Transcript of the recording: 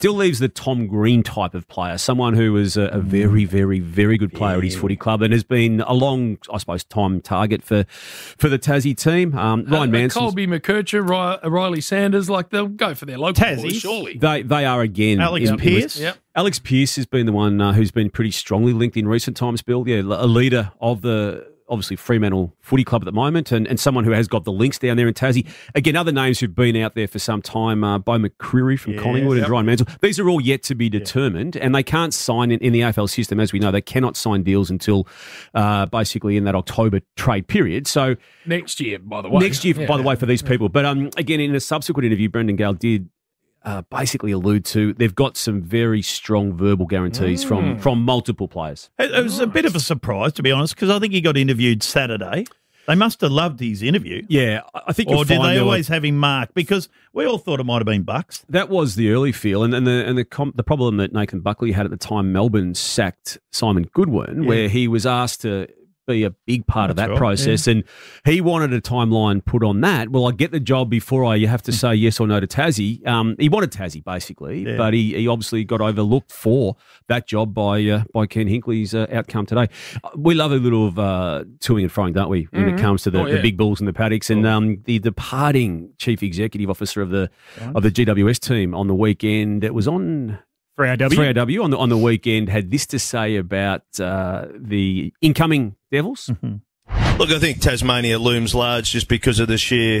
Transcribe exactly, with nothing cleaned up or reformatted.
Still leaves the Tom Green type of player, someone who was a, a very, very, very good player yeah. at his footy club and has been a long, I suppose, time target for for the Tassie team. Um, Ryan uh, Manson, Colby McKercher, Ry- Riley Sanders, like they'll go for their local Tassie, boys, surely. They they are again. Alex in, Pearce. In, yep. Alex Pearce has been the one uh, who's been pretty strongly linked in recent times, Bill. Yeah, a leader of the obviously Fremantle Footy Club at the moment, and, and someone who has got the links down there in Tassie. Again, other names who've been out there for some time, uh, Bo McCreary from yeah, Collingwood yep. and Ryan Mansell. These are all yet to be determined, yeah. and they can't sign in, in the A F L system, as we know. They cannot sign deals until uh, basically in that October trade period. So next year, by the way. Next year, yeah. by the way, for these people. But um, again, in a subsequent interview, Brendan Gale did Uh, basically allude to they've got some very strong verbal guarantees mm. from from multiple players. It, it was nice. a bit of a surprise, to be honest, because I think he got interviewed Saturday. They must have loved his interview. Yeah, I think. Or did they always were, have him marked? Because we all thought it might have been Bucks. That was the early feel, and, and the and the com- the problem that Nathan Buckley had at the time, Melbourne sacked Simon Goodwin, yeah. where he was asked to be a big part That's of that right, process, yeah. and he wanted a timeline put on that. Well, I get the job before I you have to say yes or no to Tassie. Um, he wanted Tassie basically, yeah. but he, he obviously got overlooked for that job by uh, by Ken Hinkley's uh, outcome today. We love a little of uh, toing and froing, don't we, when mm-hmm. it comes to the, oh, yeah. the big balls and the paddocks, and um, the departing chief executive officer of the right. of the G W S team on the weekend. It was on three R W. three R W on the on the weekend had this to say about uh, the incoming Devils. Mm-hmm. Look, I think Tasmania looms large just because of the sheer